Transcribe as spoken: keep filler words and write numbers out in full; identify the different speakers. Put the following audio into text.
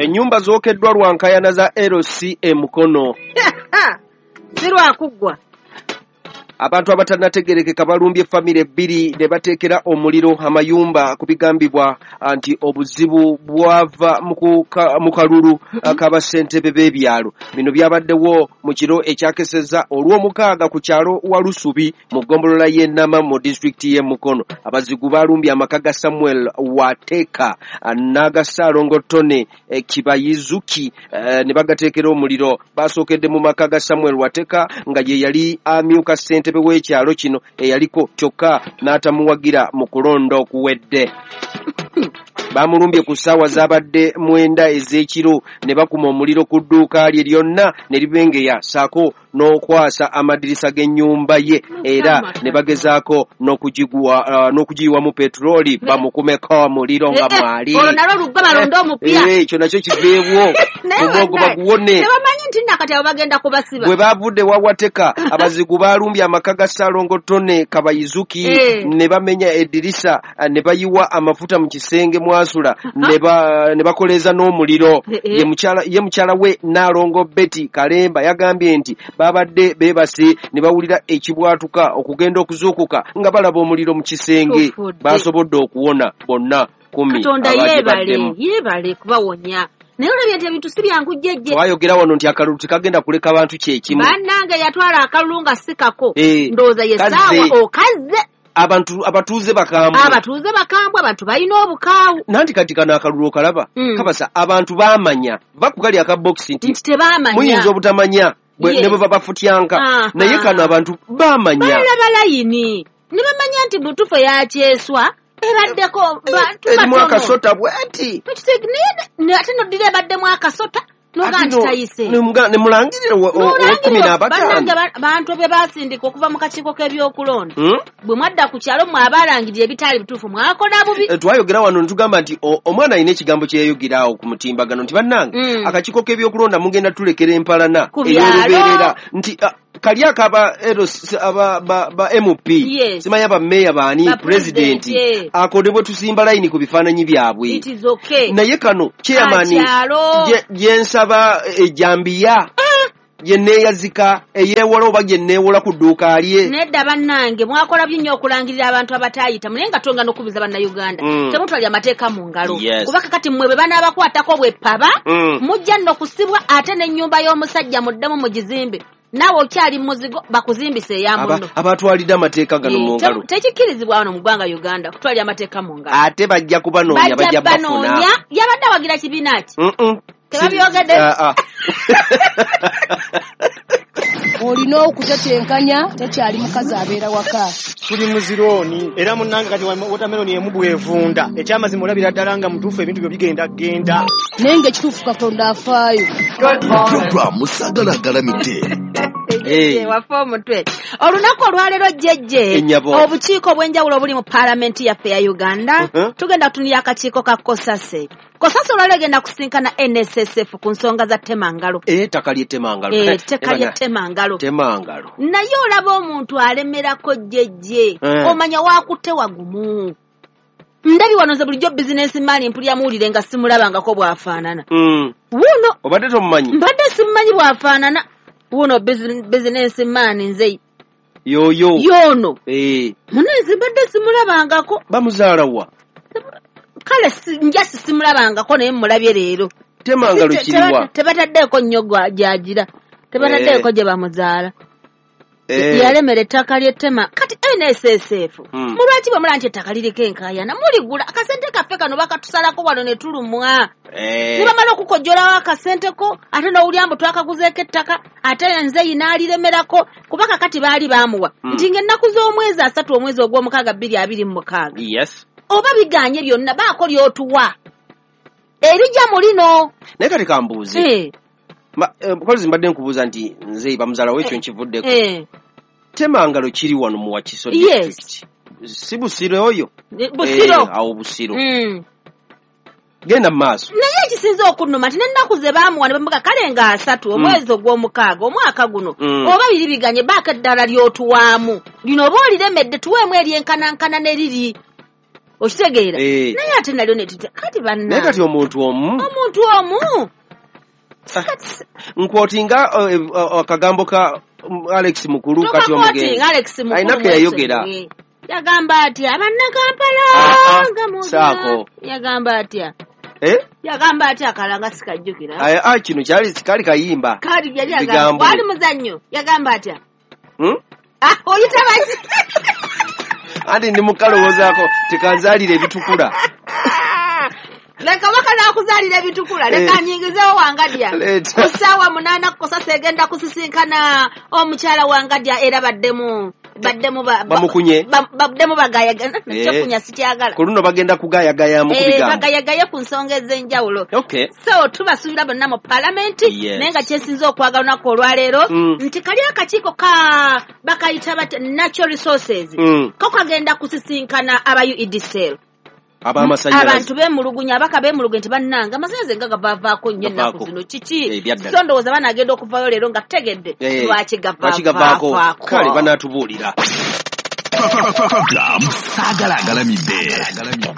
Speaker 1: Ennyumba zookeddwa lwankayana za L C E Mukono.
Speaker 2: Sirwa kugwa.
Speaker 1: Abantu abatannategerekeka balumbye famire bbiri ne bateekera omuliro amayumba kubigambibwa anti obuzibu bwava mu kalulu k'abassentebe b'ebyalo. Bino byabaddewo mu kiro ekyakeseza olw'omukaaga ku kyalo wa Lusubi mu ggombolola y'e Nama mu disitulikiti y'e Mukono. Abazigu baalumbye amaka ga Samuel Wateka n'aga Ssaalongo Tone Kibayizuki ne bagateekera omuliro. Basookedde mu maka ga Samuel Wateka nga ye yali amyuka ssentebe w'ekyalo kino eyaliko kyokka n'atamuwagira mu kulonda okuwedde. Bamulumbye ku ssaawa zaabadde mwenda ez'ekiro ne bakuma omuliro ku dduuka lye lyonna ne libengeya saako n'okwasa amadirisa g'ennyumba ye era ne bagezaako n'okugiyiwamu petroli bamukumeko omuliro nga mwali.
Speaker 2: Olwo nalwo lugga balonda omupya.
Speaker 1: Ekyo nakyo kiveewo omwogo baguwone.
Speaker 2: Tebamanyi nti nakati abo bagenda kubasiba.
Speaker 1: Bwe baavudde wa Wateka abazigu baalumbye amaka ga Ssaalongo Tone Kabayizuki ne bamenya eddirisa ne bayiwa amafuta mu kisenge mwasula ne bakoleeza n'omuliro. Ye mukyala we Naalongo Betty Kalemba yagambye nti babadde beebase ne bawulira ekibwatuka okugenda okuzuukuka nga balaba omuliro mu kisenge. Baasobodde okuwona bonna kumi.
Speaker 2: Katonda yeebale yeebale kubawonya. Naye olabye nti ebintu si byangu jjejje.
Speaker 1: Twayogera wano nti akalulu tekagenda kuleka bantu kyekimu.
Speaker 2: Bannange yatwala akalulu nga si kako. Ndowooza ye ssaawa okaze.
Speaker 1: Abantu abatuuze bakambwe.
Speaker 2: Abatuuze bakambwe abantu balina obukaawu.
Speaker 1: Nanti kati kana akalulu kalaba. Mm. Kabasa abantu baamanya bakugali aka box nti
Speaker 2: tebamanya.
Speaker 1: Muyinza obutamanya bwe ne bava bafutyanka. Naye kano abantu baamanya.
Speaker 2: Balaba layini. Ne bamanya nti butufu yakyeswa. Ebaddeko
Speaker 1: erimu akasota bw'ati.
Speaker 2: Ate noddira ebaddemu akasota noga nti tayise.
Speaker 1: Ne mulangirira ow'ekkumi n'abataano.
Speaker 2: Bantu bye baasindika okuva mu kakiiko k'ebyokulonda. Bwe mwadda ku kyalo mwe abalangirira ebitaali bituufu mwakola bubi.
Speaker 1: Twayogera wano ne tugamba nti omwana alina ekigambo kye yayogerawo ku mutimbagano nti bannange akakiiko k'ebyokulonda mugenda tulekera empalana ey'olubeerera nti kali akaba aba ba M P
Speaker 2: yes.
Speaker 1: Simanya ba meya bani president yeah. Akode bwe tusimba line ku bifaananyi byabwe.
Speaker 2: It is okay.
Speaker 1: Naye kano chairman yensaba ejambiya ah. Yeneyazika eyewola oba yennewola ku dduuka alye.
Speaker 2: Nedda bannange mwakola byinyo okulangirira abantu abatayita mulenga tonga n'okubiza banna Uganda. Mm. Temutwalya amateeka mu ngalo.
Speaker 1: Yes.
Speaker 2: Kubaka kati mmwe bana abakwatako bwe paba mm. Mujja n'okusibwa ate n'ennyumba y'omusajja muddemu mu gizimbe. Nawo okyali muzigo bakuzimbise ya muno.
Speaker 1: Abatwalidde amateeka gano mu ngalo.
Speaker 2: Tekikirizibwa wano mu ggwanga Uganda kutwalya amateeka mu ngalo.
Speaker 1: Ate bajja kubanoonya bajja bafuna.
Speaker 2: Yabadde wagira kibiina ki?
Speaker 1: Mm.
Speaker 2: Tebabyogedde.
Speaker 3: Olina okutetenkanya tekyali mukazi abeera waka.
Speaker 4: Tuli muzirooni era munnange kati watermelon emu bwevunda ekyamazima olabira ddala nga mutuufu ebintu byo bigenda genda.
Speaker 3: Naye ng'ekituufu Katonda afaayo.
Speaker 5: Programu Sagalagalamidde.
Speaker 2: Hey. Wafa omutwe. Olunaku olwaleero jjejje obukiiko obw'enjawulo obuli mu paalamenti yaffe ya Uganda uh-huh. Tugenda kutunira akakiiko ka Kosase. Kosase olwaleero egenda kusinkana N S S F ku nsonga za Temangalo.
Speaker 1: Eh takali Temangalo.
Speaker 2: Eh takali Temangalo.
Speaker 1: Temangalo.
Speaker 2: Naye olaba omuntu alemerako jjejje uh. Omanya wakutte wagumu. Ndabi wanoze bulijjo business man mpulya muwulire nga simulabangako bwafaanana.
Speaker 1: Mm.
Speaker 2: Wuno
Speaker 1: obadde tomumanyi.
Speaker 2: Mbadde simumanyi bwafaanana. Wuno business man nze.
Speaker 1: Yo yo.
Speaker 2: Yono.
Speaker 1: Eh.
Speaker 2: Munezi mbadde simulabangako.
Speaker 1: Bamuzaala wa.
Speaker 2: Kale njasi simulabangako naye mulabye leero.
Speaker 1: Temangalo kiriwa.
Speaker 2: Tebataddeeko nnyo gyagira. Tebataddeeko gye bamuzaala. Eh. Yalemera ettaka ly'ettema kati N S S F. Mm. Mulwaki bwe mulanti ettaka liriko enkaayana muligula akasente kaffe kano bakatusalako wano ne tulumwa.
Speaker 1: Eh.
Speaker 2: Ne bamala okukojjolawo akasente ko ate n'olyambo twakaguzeeko ettaka ate nze yinaaliremerako kubaka kati baali baamuwa. Mm. Nti ng'ennaku z'omwezi asatu omwezi ogw'omukaaga bbiri abiri mu mukaaga.
Speaker 1: Yes.
Speaker 2: Oba biganye byonna baako ly'otuwa. Erijja mu lino.
Speaker 1: Naye kati kambuuze.
Speaker 2: Eh.
Speaker 1: Ma mkozi mbadde nkubuuza nti nze bamuzala wekyo nkivuddeko.
Speaker 2: Eh.
Speaker 1: Temangalo kiri wano mu Wakiso
Speaker 2: district.
Speaker 1: Yes. Si Busiro oyo.
Speaker 2: Busiro.
Speaker 1: Eh, awo Busiro.
Speaker 2: Mm.
Speaker 1: Genda maaso.
Speaker 2: Naye kisinze okunnuma ati n'ennaku ze baamuwa ne bamuga kale nga asatu omwezi ogw'omukaaga omwaka guno
Speaker 1: mm.
Speaker 2: Oba biri biganye baaka eddala ly'otuwaamu lino oba oliremedde tuweemu eryenkanankana ne liri. okitegeera naye ate nalyo ne tuti kati banna
Speaker 1: naye kati omuntu omu
Speaker 2: omuntu omu
Speaker 1: nkwotinga akagambo ka Alex Mukulu kati omugenzi
Speaker 2: Alex Mukulu
Speaker 1: ayina ke yayogera
Speaker 2: yagamba atya abannakampala
Speaker 1: saako
Speaker 2: yagamba atya
Speaker 1: eh
Speaker 2: yagamba atya akalanga sikajjukira
Speaker 1: aya a kino kyali sikali kayimba
Speaker 2: kali yali yagamba wali muzannyo yagamba atya
Speaker 1: hmm
Speaker 2: ah oyita baki
Speaker 1: andi ndi mukalowoozaako tekanzaalira ebitukula
Speaker 2: leka wakala kuzalira bitukula leka nyingizewo wangadya kusaawa munaana kukosa segenda kusisinkana omukyala wangadya era baddemu baddemu
Speaker 1: bamukunye
Speaker 2: baddemu bagayagana nakunya sikyagala
Speaker 1: kuluno bagenda kugayagaya mu kubigambo
Speaker 2: bagayagaye ku nsonga ez'enjawulo
Speaker 1: okay
Speaker 2: so tubasuubira bonna mu parliament naye nga kyesinza okwagala olunaku olwaleero nti kali akakiiko ka bakayita bati natural resources ko kagenda kusisinkana aba U E D C L
Speaker 1: abamasanyalaze
Speaker 2: abantu bemulugunya abaka bemulugunya nti bannanga amasanyalaze nga gavaavaako nnyo ennaku zino kiki so ndowooza banagenda okuvayo leero nga tutegedde lwaki gavaavaako
Speaker 1: kale banaatubuulira
Speaker 5: Sagalagalamidde